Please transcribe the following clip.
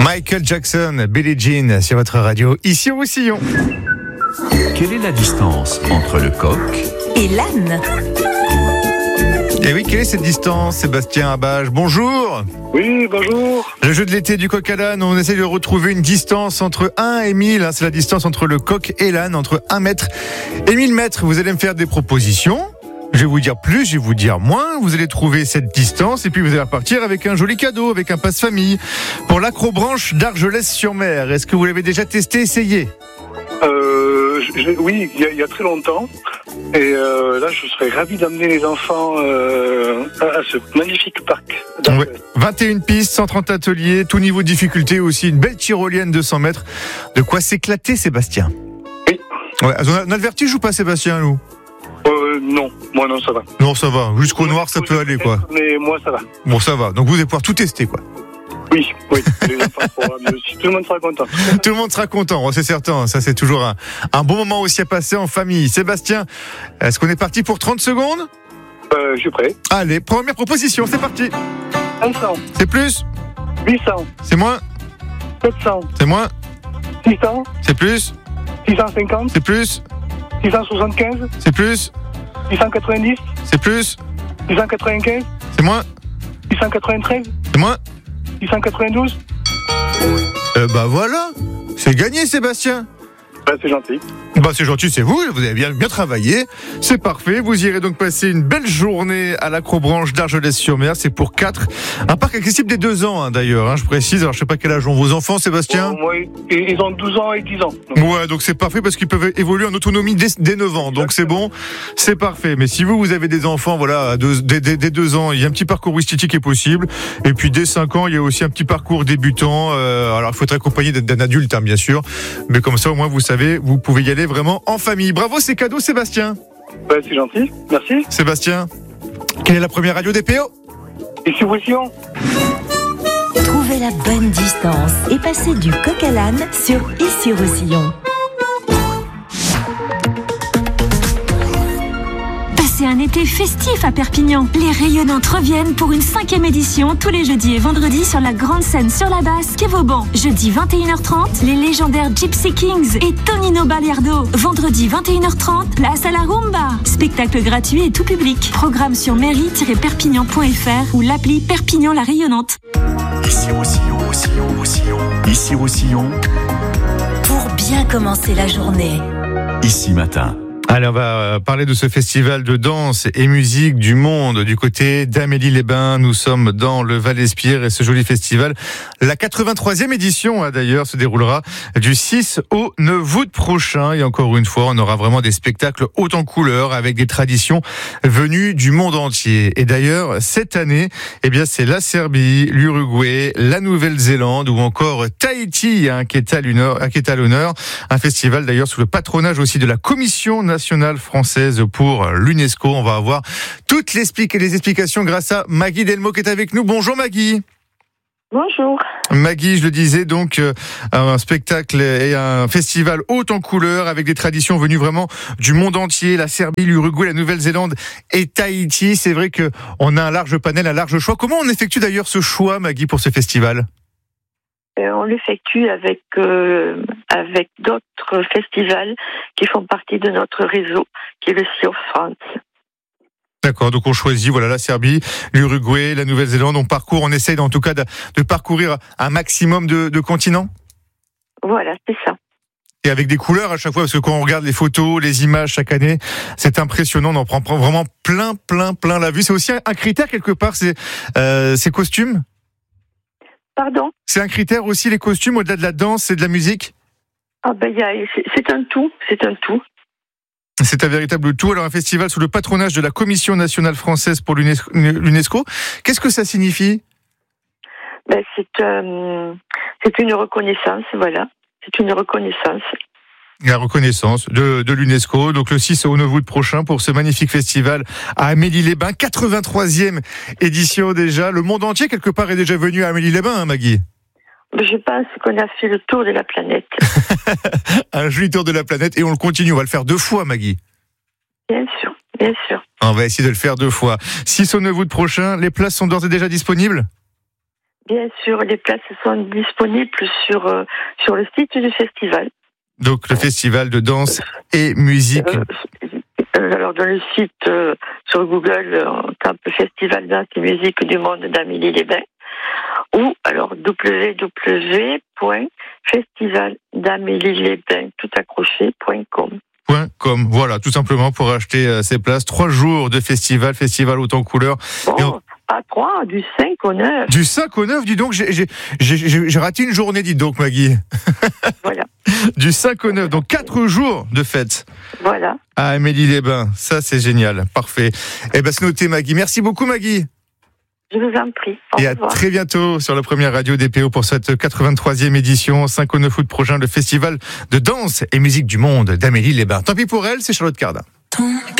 Michael Jackson, Billie Jean sur votre radio, ici au Roussillon. Quelle est la distance entre le coq et l'âne? Et oui, quelle est cette distance, Sébastien Abage? Bonjour. Oui, bonjour. Le jeu de l'été du coq à l'âne, on essaie de retrouver une distance entre 1 et 1000. C'est la distance entre le coq et l'âne, entre 1 mètre et 1000 mètres. Vous allez me faire des propositions. Je vais vous dire plus, je vais vous dire moins. Vous allez trouver cette distance et puis vous allez repartir avec un joli cadeau, avec un passe-famille pour l'Acrobranche d'Argelès-sur-Mer. Est-ce que vous l'avez déjà testé, essayé? Oui, il y a très longtemps. Et là, je serais ravi d'amener les enfants à ce magnifique parc. Ouais. 21 pistes, 130 ateliers, tout niveau de difficulté aussi, une belle tyrolienne de 100 mètres. De quoi s'éclater, Sébastien? Oui. Ouais, on a le vertige ou pas, Sébastien, nous? Non, moi non, ça va. Non, ça va. Jusqu'au noir, ça peut aller, quoi. Mais moi, ça va. Bon, ça va. Donc vous allez pouvoir tout tester, quoi. Oui. Les enfants pourront aussi. Tout le monde sera content. Tout le monde sera content, c'est certain. Ça, c'est toujours un bon moment aussi à passer en famille. Sébastien, est-ce qu'on est parti pour 30 secondes? Je suis prêt. Allez, première proposition, c'est parti. 500. C'est plus? 800. C'est moins? 700. C'est moins? 600. C'est plus? 650. C'est plus? 675. C'est plus? 690. C'est plus? 695. C'est moins? 693. C'est moins? 692. Bah voilà, c'est gagné, Sébastien. C'est gentil. Bah c'est gentil, c'est vous avez bien travaillé, c'est parfait. Vous irez donc passer une belle journée à l'Acrobranche d'Argelès-sur-Mer. C'est pour 4, un parc accessible des 2 ans d'ailleurs, je précise. Alors je sais pas quel âge ont vos enfants, Sébastien. Oui, ils ont 12 ans et 10 ans. Ouais, donc c'est parfait parce qu'ils peuvent évoluer en autonomie dès 9 ans, donc c'est bon, c'est parfait. Mais si vous avez des enfants, voilà, dès 2 ans, il y a un petit parcours esthétique qui est possible. Et puis dès 5 ans, il y a aussi un petit parcours débutant. Alors il faut être accompagné d'un adulte, bien sûr, mais comme ça au moins vous savez, vous pouvez y aller vraiment en famille. Bravo, c'est cadeau, Sébastien. C'est gentil, merci. Sébastien, quelle est la première radio des PO? Ici Roussillon. Trouvez la bonne distance et passez du coq à l'âne sur Ici Roussillon. C'est un été festif à Perpignan. Les Rayonnantes reviennent pour une 5e édition tous les jeudis et vendredis sur la grande scène sur la basse quai Vauban. Jeudi 21h30, les légendaires Gypsy Kings et Tonino Baliardo. Vendredi 21h30, place à la rumba. Spectacle gratuit et tout public. Programme sur mairie-perpignan.fr ou l'appli Perpignan la Rayonnante. Ici Roussillon. Pour bien commencer la journée. Ici Matin. Allez, on va parler de ce festival de danse et musique du monde du côté d'Amélie-les-Bains. Nous sommes dans le Val-d'Espierre et ce joli festival, la 83e édition d'ailleurs, se déroulera du 6 au 9 août prochain. Et encore une fois, on aura vraiment des spectacles haut en couleur avec des traditions venues du monde entier. Et d'ailleurs, cette année, c'est la Serbie, l'Uruguay, la Nouvelle-Zélande ou encore Tahiti qui est à l'honneur. Un festival d'ailleurs sous le patronage aussi de la Commission nationale française pour l'UNESCO. On va avoir toutes les explications grâce à Maggie Delmo qui est avec nous. Bonjour Maggie. Bonjour. Maggie, je le disais, donc un spectacle et un festival haut en couleur avec des traditions venues vraiment du monde entier, la Serbie, l'Uruguay, la Nouvelle-Zélande et Tahiti. C'est vrai que on a un large panel, un large choix. Comment on effectue d'ailleurs ce choix, Maggie, pour ce festival? On l'effectue avec d'autres festivals qui font partie de notre réseau, qui est le Sea of France. D'accord, donc on choisit la Serbie, l'Uruguay, la Nouvelle-Zélande. On essaye en tout cas de parcourir un maximum de continents. Voilà, c'est ça. Et avec des couleurs à chaque fois, parce que quand on regarde les photos, les images chaque année, c'est impressionnant. On en prend vraiment plein la vue. C'est aussi un critère quelque part, c'est ces costumes. Pardon ? C'est un critère aussi, les costumes, au-delà de la danse et de la musique? C'est un tout. C'est un véritable tout. Alors, un festival sous le patronage de la Commission nationale française pour l'UNESCO. Qu'est-ce que ça signifie? C'est une reconnaissance, voilà. C'est une reconnaissance. La reconnaissance de l'UNESCO, donc le 6 au 9 août prochain pour ce magnifique festival à Amélie-les-Bains, 83e édition déjà. Le monde entier, quelque part, est déjà venu à Amélie-les-Bains, Maggie. Je pense qu'on a fait le tour de la planète. Un joli tour de la planète et on le continue, on va le faire 2 fois, Maggie. Bien sûr. On va essayer de le faire 2 fois. 6 au 9 août prochain, les places sont d'ores et déjà disponibles? Bien sûr, les places sont disponibles sur le site du festival. Donc le festival de danse et musique. Alors dans le site sur Google, on tape Festival danse et musique du monde d'Amélie-les-Bains, ou alors www.festivaldamélie-les-Bains .com. Voilà, tout simplement pour acheter ces places. 3 jours de festival haute en couleur. Bon, pas 3, du 5 au 9. Du 5 au 9, dis donc, j'ai raté une journée, dis donc, Maggie. Voilà. Du 5 au 9, donc 4 jours de fête. Voilà. À Amélie-les-Bains, ça c'est génial, parfait. Eh ben c'est noté, Maggie. Merci beaucoup, Maggie. Je vous en prie. Et à très bientôt sur la première radio DPO pour cette 83e édition, 5 au 9 août prochain, le festival de danse et musique du monde d'Amélie-les-Bains. Tant pis pour elle, c'est Charlotte Cardin.